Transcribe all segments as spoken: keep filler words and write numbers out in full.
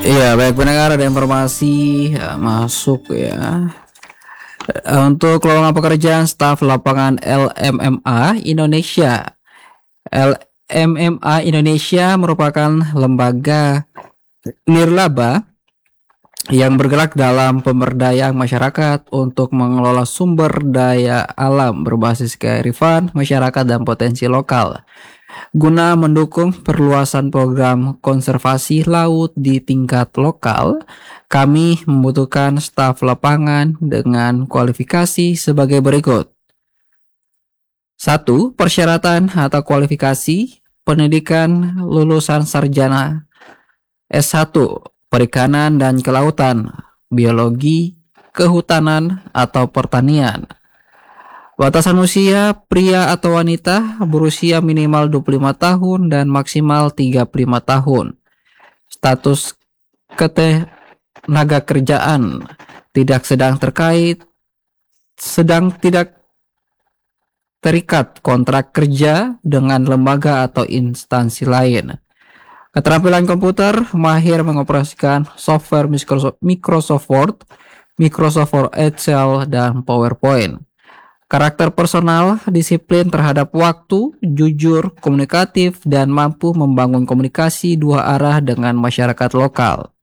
Iya, baik pendengar, ada informasi ya, masuk ya. Eh, Untuk lowongan pekerjaan staf lapangan L M M A Indonesia. L M M A Indonesia merupakan lembaga nirlaba yang bergerak dalam pemberdayaan masyarakat untuk mengelola sumber daya alam berbasis kearifan masyarakat dan potensi lokal, guna mendukung perluasan program konservasi laut di tingkat lokal. Kami membutuhkan staf lapangan dengan kualifikasi sebagai berikut. Satu, persyaratan atau kualifikasi pendidikan lulusan sarjana S satu, perikanan dan kelautan, biologi, kehutanan atau pertanian. Batasan usia pria atau wanita berusia minimal dua puluh lima tahun dan maksimal tiga puluh lima tahun. Status ketenaga kerjaan tidak sedang terkait, sedang tidak terikat kontrak kerja dengan lembaga atau instansi lain. Keterampilan komputer, mahir mengoperasikan software Microsoft Microsoft Word, Microsoft Excel, dan PowerPoint. Karakter personal, disiplin terhadap waktu, jujur, komunikatif, dan mampu membangun komunikasi dua arah dengan masyarakat lokal.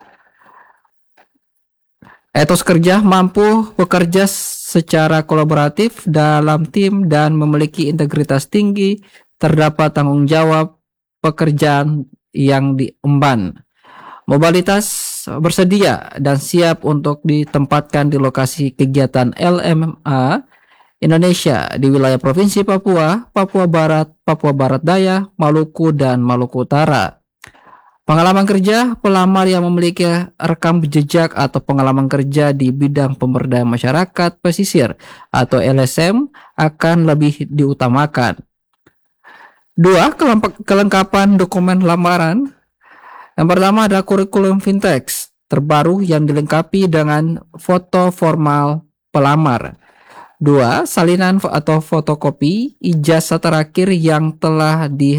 Etos kerja, mampu bekerja secara kolaboratif dalam tim dan memiliki integritas tinggi, terdapat tanggung jawab pekerjaan yang diemban. Mobilitas, bersedia dan siap untuk ditempatkan di lokasi kegiatan L M M A Indonesia di wilayah Provinsi Papua, Papua Barat, Papua Barat Daya, Maluku, dan Maluku Utara. Pengalaman kerja, pelamar yang memiliki rekam jejak atau pengalaman kerja di bidang pemberdayaan masyarakat pesisir atau L S M akan lebih diutamakan. Dua, kelengkapan dokumen lamaran. Yang pertama ada kurikulum Vintex terbaru yang dilengkapi dengan foto formal pelamar. Dua, salinan atau fotokopi ijazah terakhir yang telah di